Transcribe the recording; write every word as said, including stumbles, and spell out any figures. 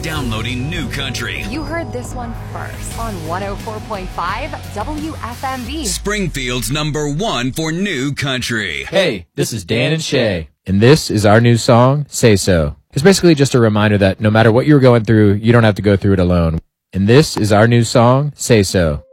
downloading New Country. You heard this one first on one oh four point five W F M V. Springfield's number one for New Country. Hey, this is Dan and Shay, and this is our new song, Say So. It's basically just a reminder that no matter what you're going through, you don't have to go through it alone. And this is our new song, Say So.